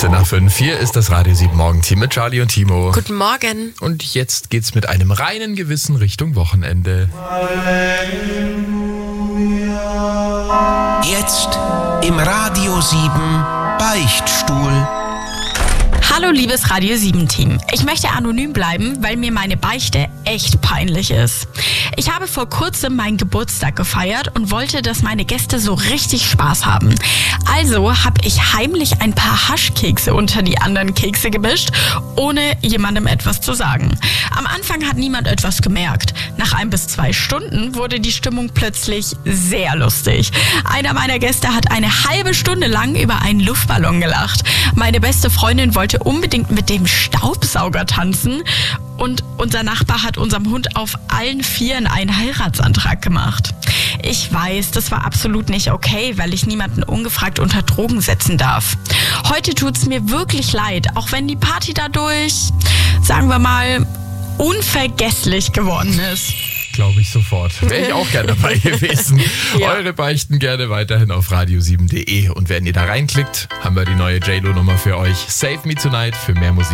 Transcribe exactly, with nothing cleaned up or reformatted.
fünfzehn nach fünf. Hier ist das Radio sieben Morgenteam mit Charlie und Timo. Guten Morgen. Und jetzt geht's mit einem reinen Gewissen Richtung Wochenende. Jetzt im Radio sieben Beichtstuhl. Hallo liebes Radio sieben Team. Ich möchte anonym bleiben, weil mir meine Beichte echt peinlich ist. Ich habe vor kurzem meinen Geburtstag gefeiert und wollte, dass meine Gäste so richtig Spaß haben. Also habe ich heimlich ein paar Haschkekse unter die anderen Kekse gemischt, ohne jemandem etwas zu sagen. Am Anfang hat niemand etwas gemerkt. Nach ein bis zwei Stunden wurde die Stimmung plötzlich sehr lustig. Einer meiner Gäste hat eine halbe Stunde lang über einen Luftballon gelacht. Meine beste Freundin wollte unbedingt mit dem Staubsauger tanzen und unser Nachbar hat unserem Hund auf allen Vieren einen Heiratsantrag gemacht. Ich weiß, das war absolut nicht okay, weil ich niemanden ungefragt unter Drogen setzen darf. Heute tut's mir wirklich leid, auch wenn die Party dadurch, sagen wir mal, unvergesslich geworden ist. Glaube ich sofort. Wäre ich auch gerne dabei gewesen. Ja. Eure Beichten gerne weiterhin auf radio sieben punkt de. Und wenn ihr da reinklickt, haben wir die neue J Lo Nummer für euch. Save Me Tonight für mehr Musik.